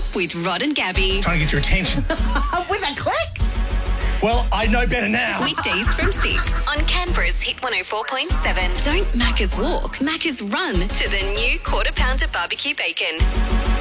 with Rod and Gabby. Trying to get your attention. With a click. Well, I know better now. Weekdays from 6 on Canberra's Hit 104.7. Don't Macca's walk, Macca's run to the new Quarter Pounder barbecue bacon.